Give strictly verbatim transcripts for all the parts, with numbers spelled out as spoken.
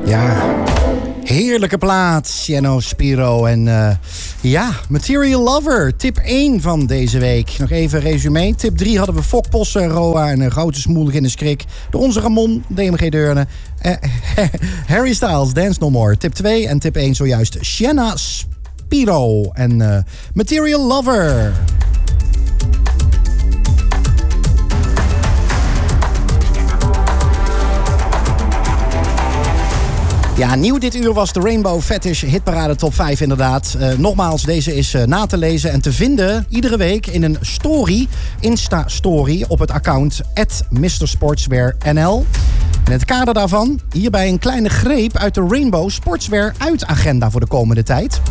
Ja, heerlijke plaat, Sienno Spiro. En uh, ja, Material Lover, tip één van deze week. Nog even resume. Tip drie hadden we Fok Posse, Roa en een grote smoelig in de skrik. De onze Ramon, D M G Deurne. Uh, Harry Styles, Dance No More. Tip twee en tip één zojuist Sienna Spiro en uh, Material Lover. Ja, nieuw dit uur was de Rainbow Fetish Hitparade Top vijf inderdaad. Uh, nogmaals, deze is uh, na te lezen en te vinden iedere week in een story, Insta-story, op het account at mister Sportswear N L. In het kader daarvan hierbij een kleine greep uit de Rainbow Sportswear Uitagenda voor de komende tijd.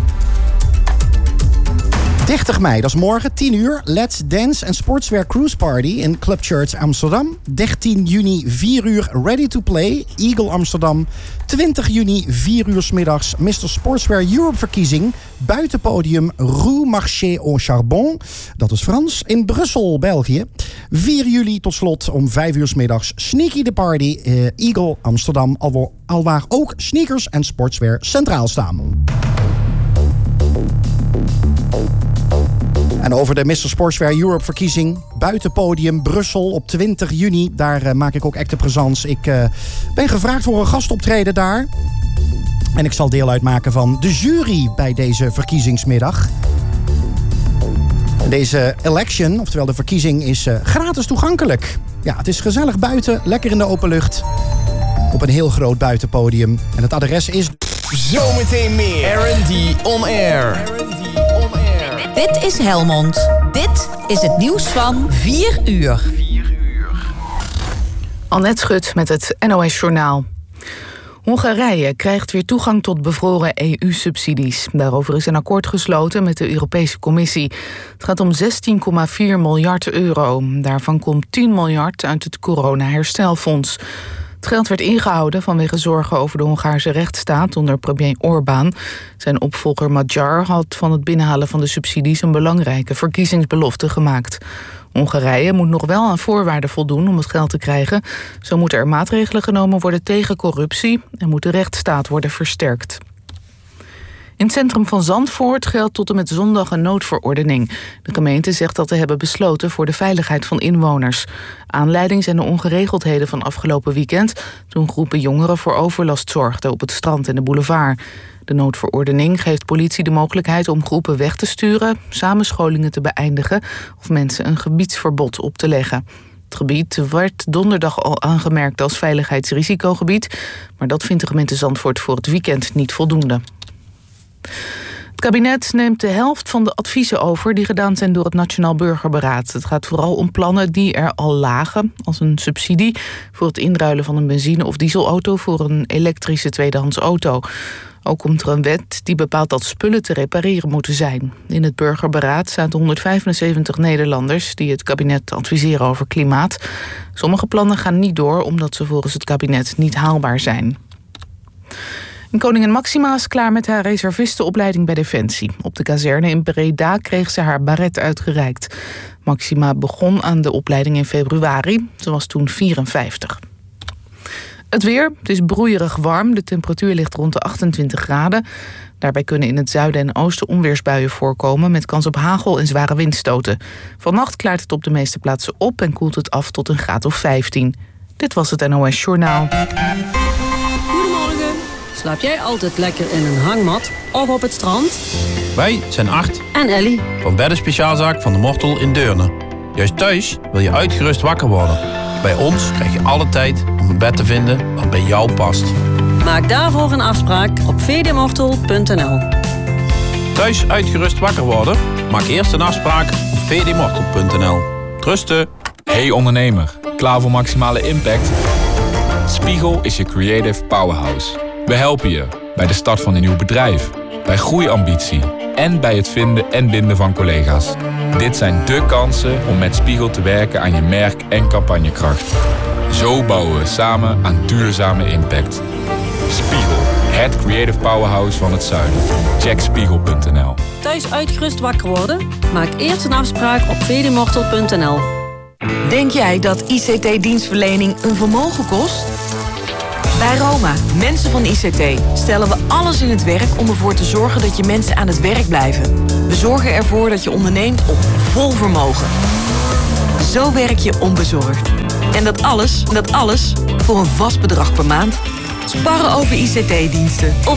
dertig mei, dat is morgen, tien uur. Let's Dance and Sportswear Cruise Party in Club Church Amsterdam. dertien juni, vier uur, Ready to Play, Eagle Amsterdam. twintig juni, vier uur 's middags, mister Sportswear Europe verkiezing. Buitenpodium Rue Marché au Charbon, dat is Frans, in Brussel, België. vier juli tot slot om vijf uur 's middags, Sneaky the Party, uh, Eagle Amsterdam. Alwaar, alwaar ook sneakers en sportswear centraal staan. En over de mister Sportswear Europe verkiezing, buitenpodium Brussel op twintig juni. Daar uh, maak ik ook acte présence. Ik uh, ben gevraagd voor een gastoptreden daar. En ik zal deel uitmaken van de jury bij deze verkiezingsmiddag. Deze election, oftewel de verkiezing, is uh, gratis toegankelijk. Ja, het is gezellig buiten, lekker in de open lucht. Op een heel groot buitenpodium. En het adres is... Zometeen meer. R en D On Air. R en D On Air. Dit is Helmond. Dit is het nieuws van vier uur. Annette Schut met het N O S-journaal. Hongarije krijgt weer toegang tot bevroren E U-subsidies. Daarover is een akkoord gesloten met de Europese Commissie. Het gaat om zestien komma vier miljard euro. Daarvan komt tien miljard uit het corona-herstelfonds. Het geld werd ingehouden vanwege zorgen over de Hongaarse rechtsstaat onder premier Orbán. Zijn opvolger Magyar had van het binnenhalen van de subsidies een belangrijke verkiezingsbelofte gemaakt. Hongarije moet nog wel aan voorwaarden voldoen om het geld te krijgen. Zo moeten er maatregelen genomen worden tegen corruptie en moet de rechtsstaat worden versterkt. In het centrum van Zandvoort geldt tot en met zondag een noodverordening. De gemeente zegt dat te hebben besloten voor de veiligheid van inwoners. Aanleiding zijn de ongeregeldheden van afgelopen weekend, toen groepen jongeren voor overlast zorgden op het strand en de boulevard. De noodverordening geeft politie de mogelijkheid om groepen weg te sturen, samenscholingen te beëindigen of mensen een gebiedsverbod op te leggen. Het gebied werd donderdag al aangemerkt als veiligheidsrisicogebied, maar dat vindt de gemeente Zandvoort voor het weekend niet voldoende. Het kabinet neemt de helft van de adviezen over die gedaan zijn door het Nationaal Burgerberaad. Het gaat vooral om plannen die er al lagen, als een subsidie voor het inruilen van een benzine- of dieselauto voor een elektrische tweedehands auto. Ook komt er een wet die bepaalt dat spullen te repareren moeten zijn. In het Burgerberaad zaten honderdvijfenzeventig Nederlanders die het kabinet adviseren over klimaat. Sommige plannen gaan niet door omdat ze volgens het kabinet niet haalbaar zijn. En koningin Máxima is klaar met haar reservistenopleiding bij Defensie. Op de kazerne in Breda kreeg ze haar baret uitgereikt. Máxima begon aan de opleiding in februari. Ze was toen vierenvijftig. Het weer, het is broeierig warm. De temperatuur ligt rond de achtentwintig graden. Daarbij kunnen in het zuiden en oosten onweersbuien voorkomen met kans op hagel en zware windstoten. Vannacht klaart het op de meeste plaatsen op en koelt het af tot een graad of vijftien. Dit was het N O S-journaal. Slaap jij altijd lekker in een hangmat of op het strand? Wij zijn Art en Ellie van Bedden Speciaalzaak van de Mortel in Deurne. Juist thuis wil je uitgerust wakker worden. Bij ons krijg je alle tijd om een bed te vinden wat bij jou past. Maak daarvoor een afspraak op v d mortel punt n l. Thuis uitgerust wakker worden? Maak eerst een afspraak op v d mortel punt n l. Trusten! Hey ondernemer, klaar voor maximale impact? Spiegel is je creative powerhouse. We helpen je bij de start van een nieuw bedrijf, bij groeiambitie en bij het vinden en binden van collega's. Dit zijn dé kansen om met Spiegel te werken aan je merk en campagnekracht. Zo bouwen we samen aan duurzame impact. Spiegel, het creative powerhouse van het zuiden. Check spiegel punt n l. Thuis uitgerust wakker worden? Maak eerst een afspraak op v d mortel punt n l. Denk jij dat I C T-dienstverlening een vermogen kost? Bij Roma, mensen van I C T, stellen we alles in het werk om ervoor te zorgen dat je mensen aan het werk blijven. We zorgen ervoor dat je onderneemt op vol vermogen. Zo werk je onbezorgd. En dat alles, dat alles voor een vast bedrag per maand. Sparren over I C T-diensten of